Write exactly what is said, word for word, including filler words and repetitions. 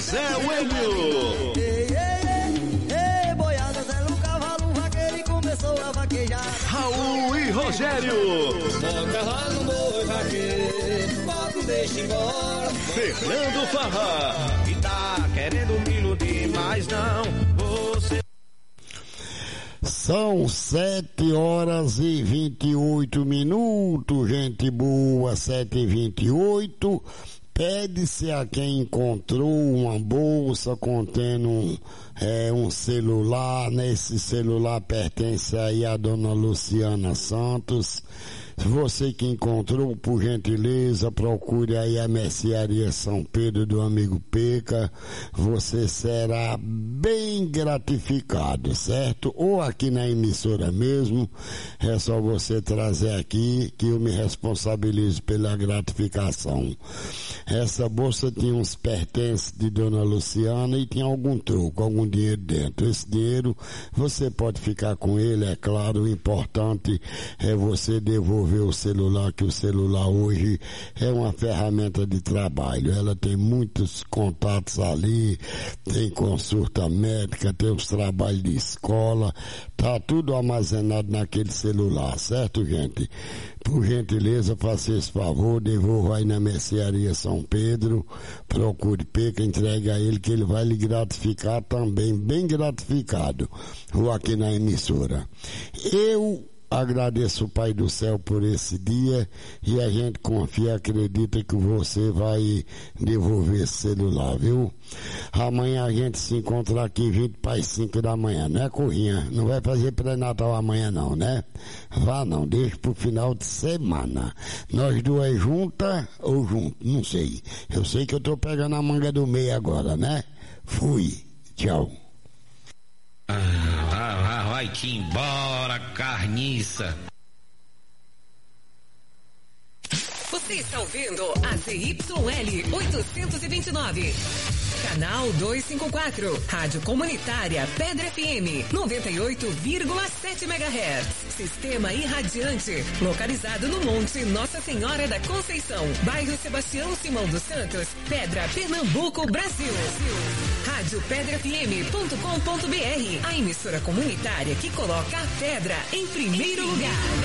Zé Wênio. Ei, ei, ei, boiada, Zé no cavalo vaqueiro e começou a vaquejar. Raul e Rogério. Monta lá no boi vaqueiro, bota, deixa embora. Fernando Farra. E tá querendo me iludir, mas não, você... São sete horas e vinte e oito minutos, gente boa, sete e vinte e oito. Pede-se a quem encontrou uma bolsa contendo um, é, um celular, né? Esse celular pertence aí à dona Luciana Santos. Você que encontrou, por gentileza, procure aí a Mercearia São Pedro do amigo Peca. Você será bem gratificado, certo? Ou aqui na emissora mesmo, é só você trazer aqui que eu me responsabilizo pela gratificação. Essa bolsa tinha uns pertences de dona Luciana e tinha algum troco, algum dinheiro dentro. Esse dinheiro você pode ficar com ele, é claro. O importante é você devolver o celular, que o celular hoje é uma ferramenta de trabalho. Ela tem muitos contatos ali, tem consulta médica, tem os trabalhos de escola, tá tudo armazenado naquele celular, certo, gente? Por gentileza, faça esse favor, devolva aí na Mercearia São Pedro, procure Peca, entregue a ele que ele vai lhe gratificar também, bem gratificado, ou aqui na emissora. Eu agradeço o Pai do Céu por esse dia e a gente confia, acredita que você vai devolver esse celular, viu? Amanhã a gente se encontra aqui vinte para as cinco da manhã, não é, Corrinha? Não vai fazer pré-natal amanhã não, né? Vá não, deixa pro final de semana. Nós duas juntas ou juntos, não sei. Eu sei que eu tô pegando a manga do meio agora, né? Fui, tchau. Ah, vai-te embora, carniça. Você está ouvindo a Z Y L oitocentos e vinte e nove, canal duzentos e cinquenta e quatro, Rádio Comunitária Pedra F M, noventa e oito vírgula sete megahertz. Sistema irradiante, localizado no Monte Nossa Senhora da Conceição, bairro Sebastião Simão dos Santos, Pedra, Pernambuco, Brasil. Rádio pedra f m ponto com ponto b r, a emissora comunitária que coloca a pedra em primeiro lugar.